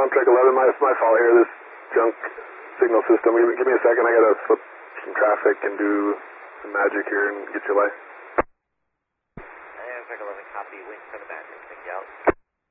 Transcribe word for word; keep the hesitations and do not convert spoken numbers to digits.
Tom Trek eleven, my, my fault here, this junk signal system. Give me, give me a second, I gotta flip some traffic and do some magic here and get you live. And Trek eleven, copy, wing for the bandit, thank you out.